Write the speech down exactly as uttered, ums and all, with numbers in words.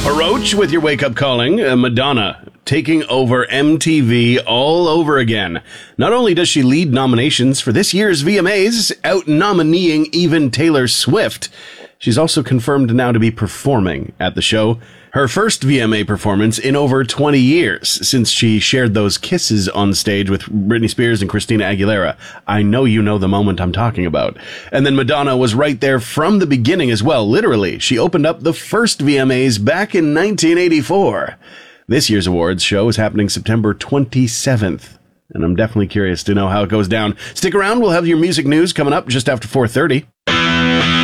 Papa Roach with your wake-up calling. Uh, Madonna taking over M T V all over again. Not only does she lead nominations for this year's V M As, out-nomineeing even Taylor Swift, she's also confirmed now to be performing at the show. Her first V M A performance in over twenty years, since she shared those kisses on stage with Britney Spears and Christina Aguilera. I know you know the moment I'm talking about. And then Madonna was right there from the beginning as well, literally. She opened up the first V M As back in nineteen eighty-four. This year's awards show is happening September twenty-seventh, and I'm definitely curious to know how it goes down. Stick around, we'll have your music news coming up just after four thirty.